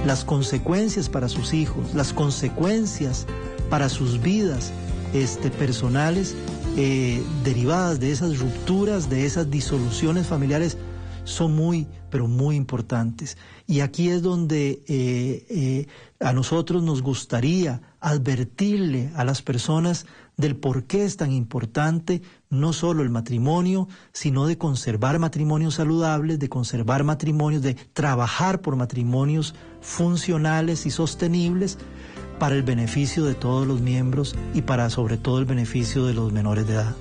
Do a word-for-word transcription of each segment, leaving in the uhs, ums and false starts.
las consecuencias para sus hijos, las consecuencias para sus vidas este, personales eh, derivadas de esas rupturas, de esas disoluciones familiares, son muy, pero muy importantes. Y aquí es donde eh, eh, a nosotros nos gustaría advertirle a las personas del por qué es tan importante no solo el matrimonio, sino de conservar matrimonios saludables, de conservar matrimonios, de trabajar por matrimonios funcionales y sostenibles para el beneficio de todos los miembros y para sobre todo el beneficio de los menores de edad.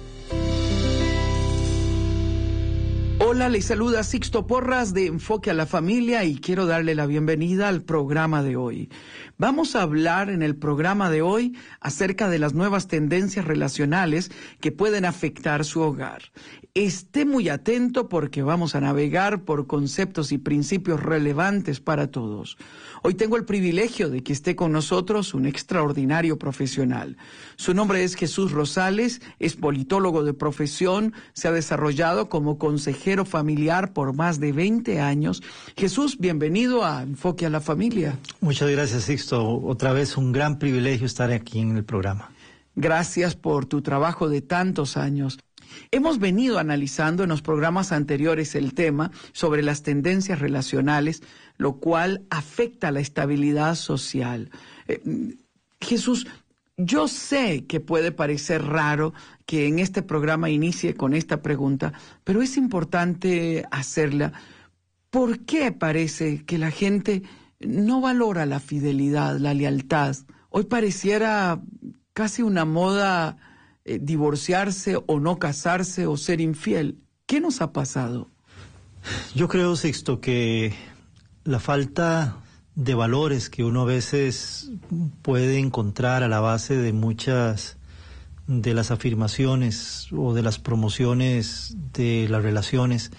Hola, les saluda Sixto Porras de Enfoque a la Familia y quiero darle la bienvenida al programa de hoy. Vamos a hablar en el programa de hoy acerca de las nuevas tendencias relacionales que pueden afectar su hogar. Esté muy atento porque vamos a navegar por conceptos y principios relevantes para todos. Hoy tengo el privilegio de que esté con nosotros un extraordinario profesional. Su nombre es Jesús Rosales, es politólogo de profesión, se ha desarrollado como consejero familiar por más de veinte años. Jesús, bienvenido a Enfoque a la Familia. Muchas gracias, Sixto. Otra vez un gran privilegio estar aquí en el programa. Gracias por tu trabajo de tantos años. Hemos venido analizando en los programas anteriores el tema sobre las tendencias relacionales, lo cual afecta la estabilidad social. Eh, Jesús, yo sé que puede parecer raro que en este programa inicie con esta pregunta, pero es importante hacerla. ¿Por qué parece que la gente no valora la fidelidad, la lealtad? Hoy pareciera casi una moda eh, divorciarse o no casarse o ser infiel. ¿Qué nos ha pasado? Yo creo, Sixto, que la falta de valores que uno a veces puede encontrar a la base de muchas de las afirmaciones o de las promociones de las relaciones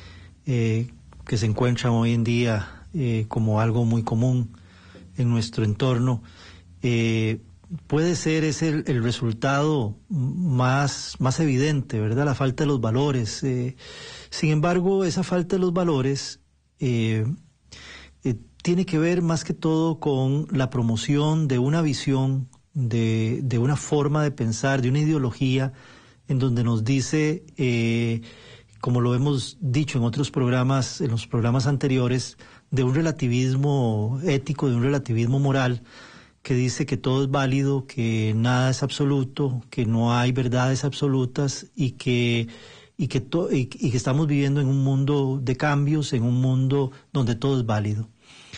eh, que se encuentran hoy en día eh, como algo muy común en nuestro entorno, eh, puede ser ese el, el resultado más, más evidente, ¿verdad? La falta de los valores. Eh, sin embargo, esa falta de los valores eh, eh, tiene que ver más que todo con la promoción de una visión, de, de una forma de pensar, de una ideología, en donde nos dice, eh, como lo hemos dicho en otros programas, en los programas anteriores, de un relativismo ético, de un relativismo moral, que dice que todo es válido, que nada es absoluto, que no hay verdades absolutas y que, y que, to, y, y que estamos viviendo en un mundo de cambios, en un mundo donde todo es válido.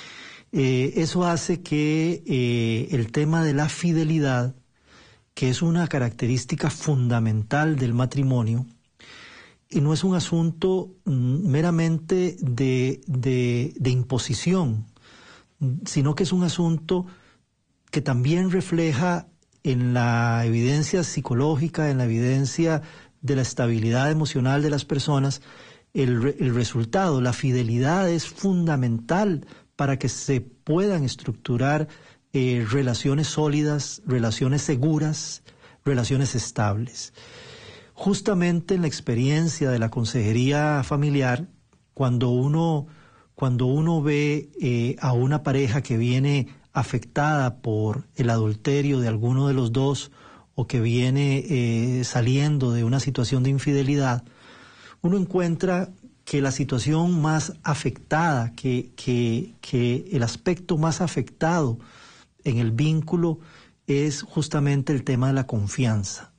Eh, eso hace que eh, el tema de la fidelidad, que es una característica fundamental del matrimonio, y no es un asunto mm, meramente de, de, de imposición, sino que es un asunto que también refleja en la evidencia psicológica, en la evidencia de la estabilidad emocional de las personas, el, el resultado. La fidelidad es fundamental para que se puedan estructurar eh, relaciones sólidas, relaciones seguras, relaciones estables. Justamente en la experiencia de la consejería familiar, cuando uno, cuando uno ve eh, a una pareja que viene afectada por el adulterio de alguno de los dos o que viene eh, saliendo de una situación de infidelidad, uno encuentra que la situación más afectada, que, que, que el aspecto más afectado en el vínculo es justamente el tema de la confianza.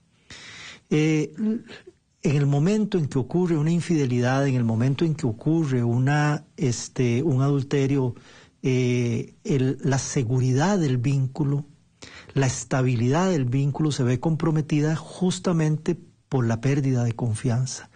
Eh, en el momento en que ocurre una infidelidad, en el momento en que ocurre una, este, un adulterio, eh, el, la seguridad del vínculo, la estabilidad del vínculo se ve comprometida justamente por la pérdida de confianza.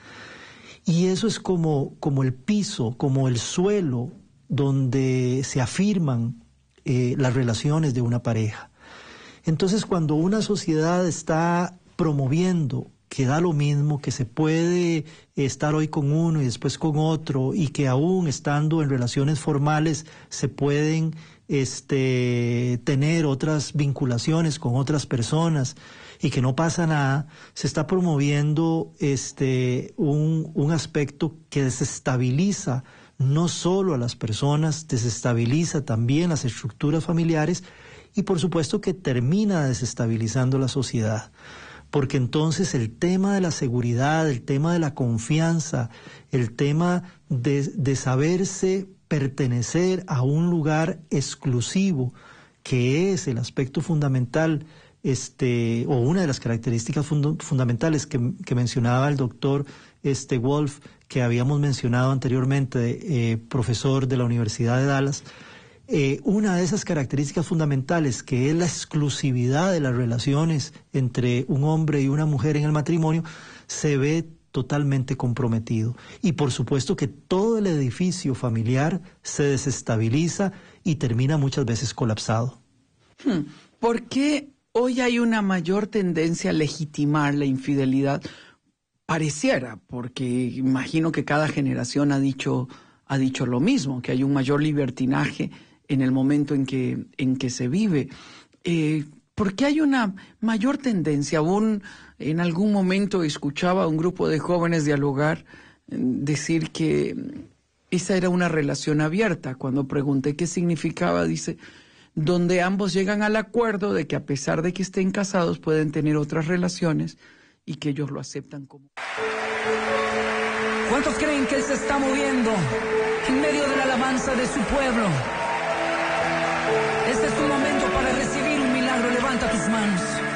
Y eso es como, como el piso, como el suelo donde se afirman eh, las relaciones de una pareja. Entonces, cuando una sociedad está promoviendo que da lo mismo, que se puede estar hoy con uno y después con otro, y que aún estando en relaciones formales se pueden este, tener otras vinculaciones con otras personas y que no pasa nada, se está promoviendo este, un, un aspecto que desestabiliza no solo a las personas, desestabiliza también las estructuras familiares y por supuesto que termina desestabilizando la sociedad. Porque entonces el tema de la seguridad, el tema de la confianza, el tema de, de saberse pertenecer a un lugar exclusivo, que es el aspecto fundamental, este, o una de las características fund fundamentales que, que mencionaba el doctor este, Wolf, que habíamos mencionado anteriormente, eh, profesor de la Universidad de Dallas. Eh, una de esas características fundamentales, que es la exclusividad de las relaciones entre un hombre y una mujer en el matrimonio, se ve totalmente comprometido. Y por supuesto que todo el edificio familiar se desestabiliza y termina muchas veces colapsado. ¿Por qué hoy hay una mayor tendencia a legitimar la infidelidad? Pareciera, porque imagino que cada generación ha dicho, ha dicho lo mismo, que hay un mayor libertinaje en el momento en que, en que se vive. Eh, ¿Por qué hay una mayor tendencia? Aún en algún momento escuchaba a un grupo de jóvenes dialogar, decir que esa era una relación abierta. Cuando pregunté qué significaba, dice, donde ambos llegan al acuerdo de que a pesar de que estén casados pueden tener otras relaciones y que ellos lo aceptan como... ¿Cuántos creen que Él se está moviendo en medio de la alabanza de su pueblo? Este es tu momento para recibir un milagro. Levanta tus manos.